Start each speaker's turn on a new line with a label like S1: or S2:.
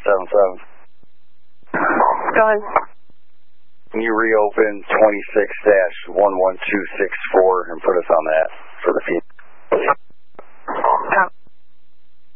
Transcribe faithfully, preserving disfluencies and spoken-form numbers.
S1: seven seven.
S2: Go ahead.
S1: Can you reopen twenty-six dash one one two six four and put us on that?